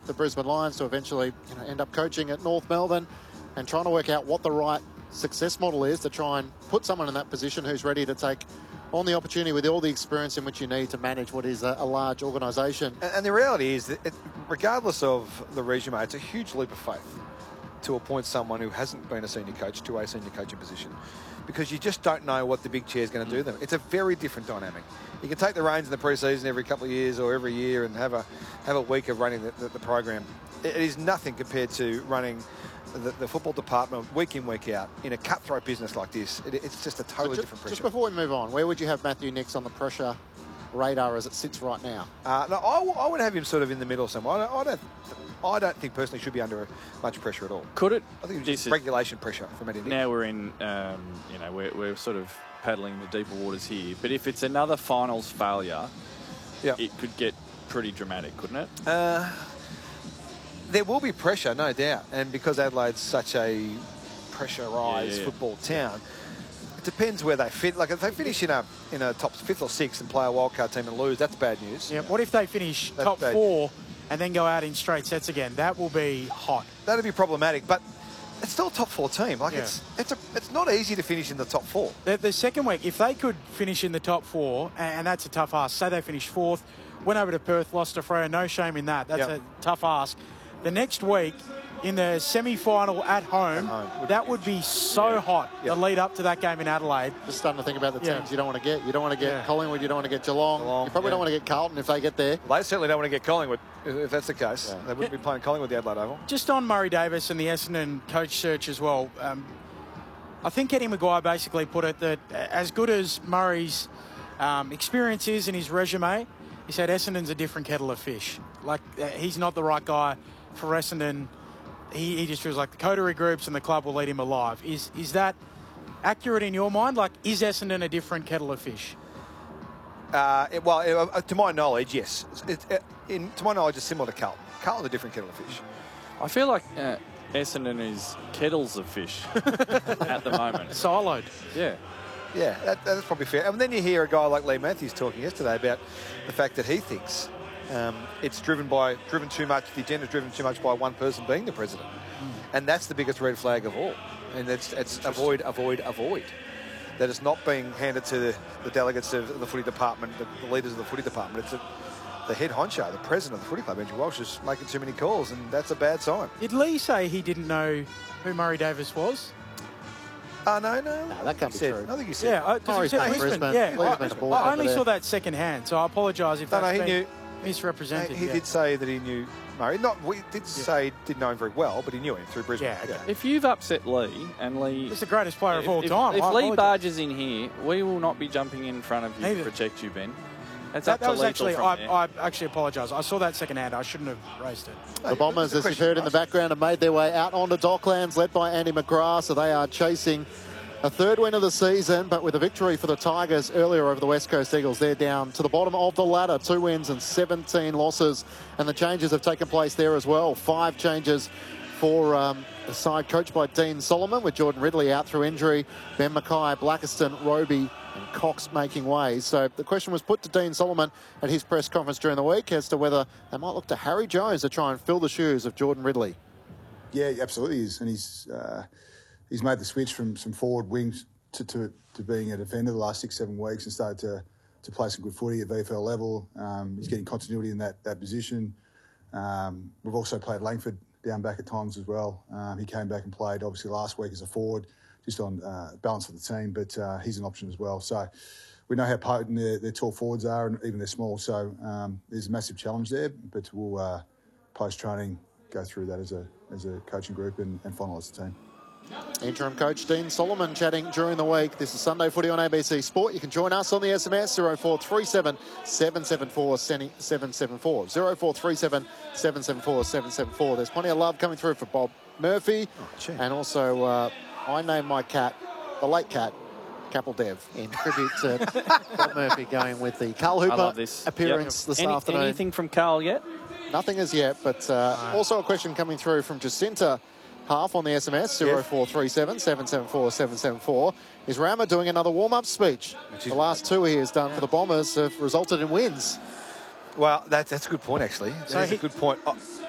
the Brisbane Lions to eventually end up coaching at North Melbourne and trying to work out what the right success model is to try and put someone in that position who's ready to take on the opportunity with all the experience in which you need to manage what is a large organisation. And the reality is that regardless of the resume, it's a huge leap of faith to appoint someone who hasn't been a senior coach to a senior coaching position, because you just don't know what the big chair is going to do them. It's a very different dynamic. You can take the reins in the pre-season every couple of years or every year and have a week of running the program. It is nothing compared to running the football department week in, week out in a cutthroat business like this. It's just a totally different pressure. Just before we move on, where would you have Matthew Nicks on the pressure radar as it sits right now? No, I would have him sort of in the middle somewhere. I don't think personally should be under much pressure at all. Could it? I think it's just regulation pressure from Eddie Nicks. Now we're in, we're sort of paddling the deeper waters here. But if it's another finals failure, it could get pretty dramatic, couldn't it? There will be pressure, no doubt. And because Adelaide's such a pressurised football town, it depends where they fit. Like if they finish in a top 5th or 6th and play a wildcard team and lose, that's bad news. Yeah. What if they finish top 4 and then go out in straight sets again? That will be hot. That'd be problematic, but it's still a top 4 team. Like it's not easy to finish in the top 4. The second week, if they could finish in the top 4, and that's a tough ask. Say they finished 4th, went over to Perth, lost to Freo. No shame in that. That's a tough ask. The next week, in the semi-final at home, that would be so hot, the lead up to that game in Adelaide. Just starting to think about the teams you don't want to get. You don't want to get Collingwood, you don't want to get Geelong. You probably don't want to get Carlton if they get there. They certainly don't want to get Collingwood, if that's the case. They wouldn't be playing Collingwood the Adelaide Oval. Just on Murray Davis and the Essendon coach search as well, I think Eddie Maguire basically put it that as good as Murray's experience is in his resume, he said Essendon's a different kettle of fish. Like, he's not the right guy for Essendon. He just feels like the coterie groups and the club will lead him alive. Is that accurate in your mind? Like, is Essendon a different kettle of fish? To my knowledge, yes. To my knowledge, it's similar to Carlton. Carlton's a different kettle of fish. I feel like Essendon is kettles of fish at the moment. Siloed. Yeah. Yeah, that's probably fair. And then you hear a guy like Lee Matthews talking yesterday about the fact that he thinks it's driven too much, the agenda's driven too much by one person being the president. And that's the biggest red flag of all. And it's avoid. That it's not being handed to the delegates of the footy department, the leaders of the footy department. It's the head honcho, the president of the footy club, Andrew Walsh, is making too many calls, and that's a bad sign. Did Lee say he didn't know who Murray Davis was? No, that can't be true. I think he said. Murray's been in Brisbane. I only saw that second hand, so I apologise if that's been misrepresented. He did say that he knew Murray. We did say he didn't know him very well, but he knew him through Brisbane. Yeah, okay. If you've upset Lee, and Lee... He's the greatest player of all time. If Lee barges in here, we will not be jumping in front of you to protect you, Ben. That was actually, I actually apologise. I saw that second hand. I shouldn't have raised it. The Bombers, as you've heard in the background, have made their way out onto Docklands, led by Andy McGrath, so they are chasing a third win of the season, but with a victory for the Tigers earlier over the West Coast Eagles. They're down to the bottom of the ladder, 2 wins and 17 losses, and the changes have taken place there as well. 5 changes for the side coached by Dean Solomon, with Jordan Ridley out through injury, Ben Mackay, Blackiston, Roby and Cox making ways. So the question was put to Dean Solomon at his press conference during the week as to whether they might look to Harry Jones to try and fill the shoes of Jordan Ridley. Yeah, absolutely is. And he's made the switch from some forward wings to being a defender the last 6-7 weeks and started to play some good footy at VFL level. He's getting continuity in that position. We've also played Langford down back at times as well. He came back and played obviously last week as a forward, just on balance of the team, but he's an option as well. So we know how potent their tall forwards are, and even they're small. So there's a massive challenge there, but we'll post-training go through that as a coaching group and finalise the team. Interim coach Dean Solomon chatting during the week. This is Sunday Footy on ABC Sport. You can join us on the SMS 0437 774 774 0437 774 774. There's plenty of love coming through for Bob Murphy, and also I named my cat the late cat Capel Dev in tribute to Bob Murphy, going with the Carl Hooper appearance this afternoon. Anything from Carl yet? Nothing as yet, but also a question coming through from Jacinta Half on the SMS, 0437 774 774. Is Rama doing another warm-up speech? The last 2 he has done for the Bombers have resulted in wins. Well, that's a good point, actually. That's a good point.